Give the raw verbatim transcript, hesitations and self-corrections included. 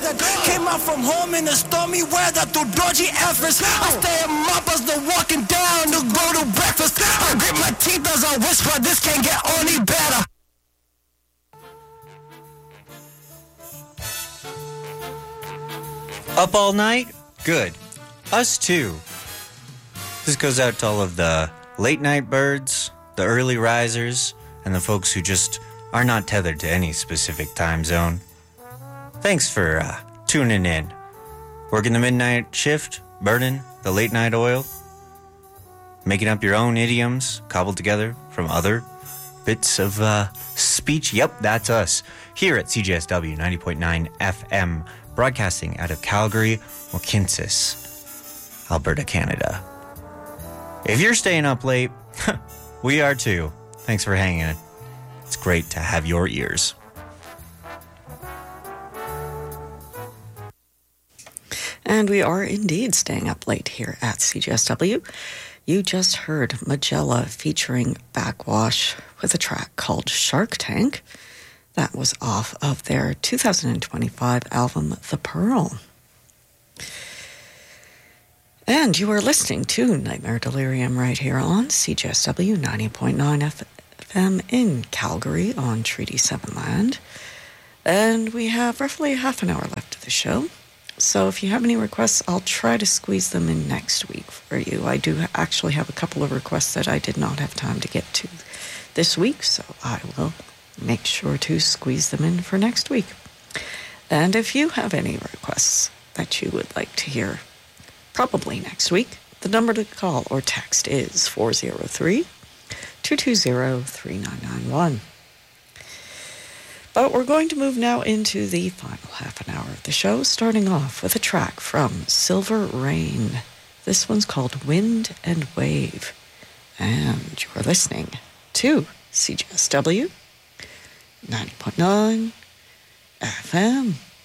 that came out from home in the stormy weather through dodgy efforts. I stay in mop as the walking down to go to breakfast. I grit my teeth as I whisper, this can't get any better. Up all night? Good. Us too. This goes out to all of the late night birds, the early risers, and the folks who just are not tethered to any specific time zone. Thanks for uh, tuning in. Working the midnight shift, burning the late night oil, making up your own idioms cobbled together from other bits of uh, speech. Yep, that's us here at C J S W ninety point nine F M, broadcasting out of Calgary, Mohkinstsis, Alberta, Canada. If you're staying up late, we are too. Thanks for hanging. It's great to have your ears. And we are indeed staying up late here at C J S W. You just heard Magella featuring Backwash with a track called Shark Tank. That was off of their two thousand twenty-five album, The Pearl. And you are listening to Nightmare Delirium right here on C J S W ninety point nine F M in Calgary on Treaty seven land. And we have roughly half an hour left of the show. So if you have any requests, I'll try to squeeze them in next week for you. I do actually have a couple of requests that I did not have time to get to this week, so I will make sure to squeeze them in for next week. And if you have any requests that you would like to hear, probably next week, the number to call or text is four oh three, two two zero, three nine nine one. But we're going to move now into the final half an hour of the show, starting off with a track from Silver Rain. This one's called Wind and Wave. And you're listening to C J S W ninety point nine F M.